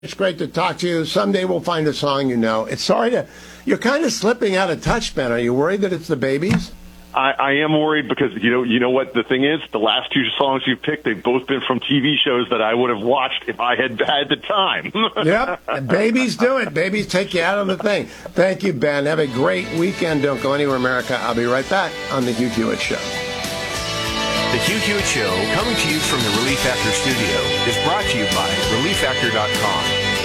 It's great to talk to you. Someday we'll find a song you know. You're kind of slipping out of touch, Ben. Are you worried that it's the babies? I am worried because you know what the thing is. The last two songs you picked, they've both been from TV shows that I would have watched if I had had the time. Yep, and babies do it. Babies take you out of the thing. Thank you, Ben. Have a great weekend. Don't go anywhere, America. I'll be right back on the Hugh Hewitt Show. The Hugh Hewitt Show, coming to you from the Relief Factor studio, is brought to you by ReliefFactor.com.